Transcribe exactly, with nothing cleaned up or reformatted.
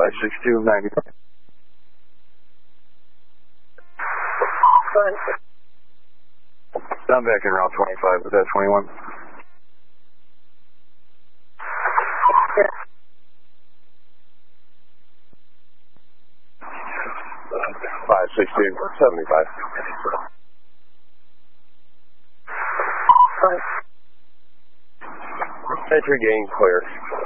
five six two ninety. I'm back in route twenty-five with that twenty-one. five sixteen seventy-five. Entry gain clear.